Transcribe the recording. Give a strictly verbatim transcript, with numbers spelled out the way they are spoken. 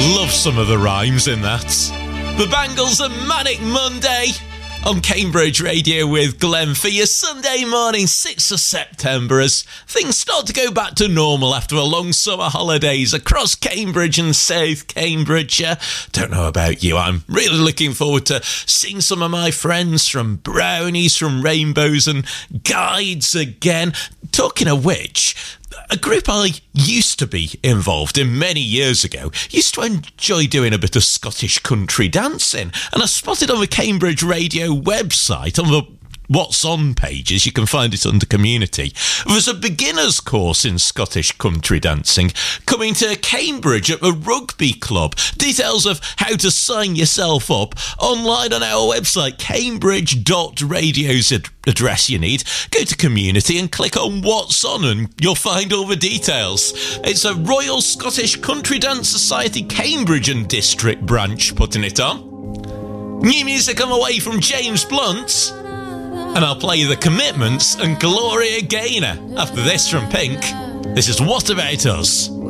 Love some of the rhymes in that. The Bangles and Manic Monday on Cambridge Radio with Glenn for your Sunday morning, sixth of September, as things start to go back to normal after a long summer holidays across Cambridge and South Cambridgeshire. Don't know about you, I'm really looking forward to seeing some of my friends from Brownies, from Rainbows and Guides again. Talking of which, a group I used to be involved in many years ago used to enjoy doing a bit of Scottish country dancing, and I spotted on the Cambridge Radio website, on the What's On pages, you can find it under Community, there's a beginner's course in Scottish country dancing coming to Cambridge at the Rugby Club. Details of how to sign yourself up online on our website, cambridge dot radio's ad- address you need. Go to Community and click on What's On and you'll find all the details. It's a Royal Scottish Country Dance Society Cambridge and District branch putting it on. New music on the way from James Blunt. And I'll play The Commitments and Gloria Gaynor after this from Pink. This is What About Us?